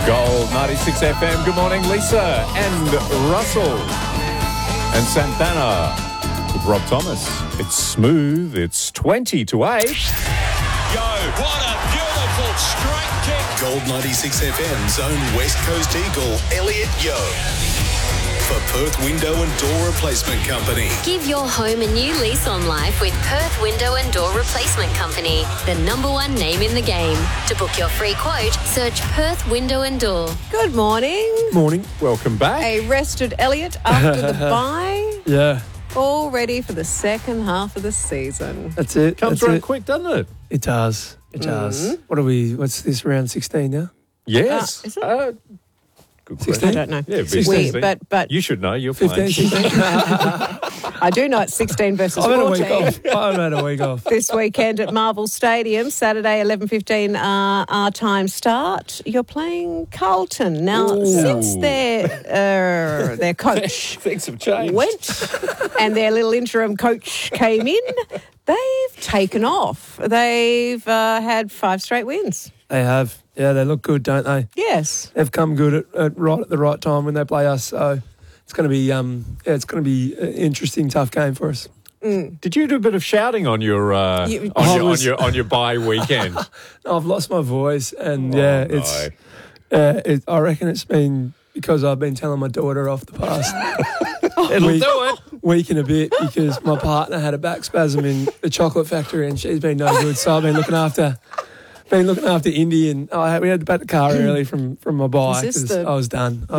Gold 96 FM. Good morning, Lisa and Russell and Santana with Rob Thomas. It's smooth. It's 20 to 8. Yo, what a beautiful straight kick. Gold 96 FM's own West Coast Eagle, Elliot Yo. For Perth Window and Door Replacement Company. Give your home a new lease on life with Perth Window and Door Replacement Company, the #1 name in the game. To book your free quote, search Perth Window and Door. Good morning. Morning. Welcome back. A rested Elliot after the bye. Yeah, All ready for the second half of the season. that's it. Comes that's around it. quick, doesn't it? It does. It does. What are we? What's this? Round 16 now? Yes. Is it? Good 16? question. I don't know. Yeah, big 16. 16. But You should know. You're 15, playing. 16. I do know it's 16 versus I've had a 14. week off. I've had a week off. This weekend at Marvel Stadium, Saturday 11:15 our time start. You're playing Carlton now. Since their coach Things have changed. went and their little interim coach came in, they've taken off. They've had 5 straight wins. They have. Yeah, they look good, don't they? Yes. They've come good at the right time when they play us. So it's going to be it's going to be an interesting, tough game for us. Did you do a bit of shouting on your on your bye weekend? I've lost my voice, and I reckon it's been because I've been telling my daughter off the past week and a bit because my partner had a back spasm in the chocolate factory and she's been no good. So I've been looking after Indy, and we had to back the car early from my bike Is this because the- I was done.